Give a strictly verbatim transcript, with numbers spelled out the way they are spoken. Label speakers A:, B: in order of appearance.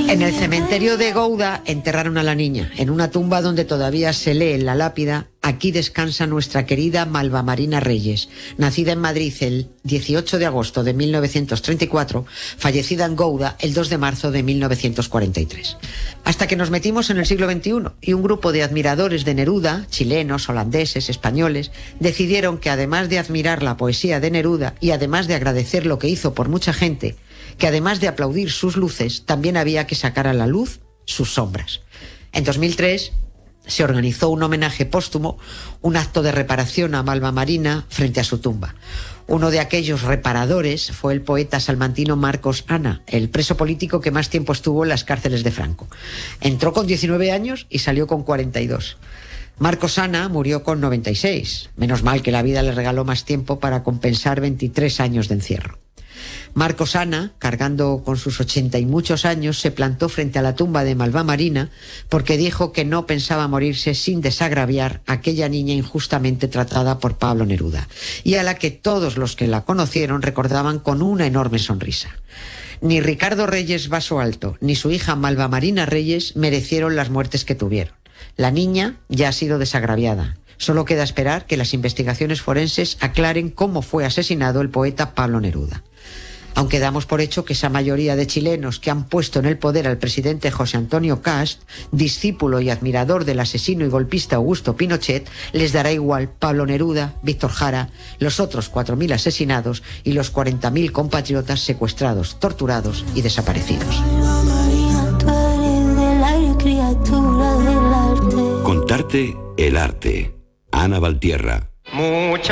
A: En el cementerio de Gouda enterraron a la niña, en una tumba donde todavía se lee en la lápida: aquí descansa nuestra querida Malva Marina Reyes, nacida en Madrid el dieciocho de agosto de mil novecientos treinta y cuatro, fallecida en Gouda el dos de marzo de mil novecientos cuarenta y tres. Hasta que nos metimos en el siglo veintiuno y un grupo de admiradores de Neruda, chilenos, holandeses, españoles, decidieron que además de admirar la poesía de Neruda y además de agradecer lo que hizo por mucha gente, que además de aplaudir sus luces, también había que sacar a la luz sus sombras. En dos mil tres se organizó un homenaje póstumo, un acto de reparación a Malva Marina frente a su tumba. Uno de aquellos reparadores fue el poeta salmantino Marcos Ana, el preso político que más tiempo estuvo en las cárceles de Franco. Entró con diecinueve años y salió con cuarenta y dos. Marcos Ana murió con noventa y seis. Menos mal que la vida le regaló más tiempo para compensar veintitrés años de encierro. Marcos Ana, cargando con sus ochenta y muchos años, se plantó frente a la tumba de Malva Marina porque dijo que no pensaba morirse sin desagraviar a aquella niña injustamente tratada por Pablo Neruda, y a la que todos los que la conocieron recordaban con una enorme sonrisa. Ni Ricardo Reyes Vaso Alto ni su hija Malva Marina Reyes merecieron las muertes que tuvieron. La niña ya ha sido desagraviada. Solo queda esperar que las investigaciones forenses aclaren cómo fue asesinado el poeta Pablo Neruda. Aunque damos por hecho que esa mayoría de chilenos que han puesto en el poder al presidente José Antonio Kast, discípulo y admirador del asesino y golpista Augusto Pinochet, les dará igual Pablo Neruda, Víctor Jara, los otros cuatro mil asesinados y los cuarenta mil compatriotas secuestrados, torturados y desaparecidos.
B: Contarte el arte. Ana Valtierra.
C: Mucha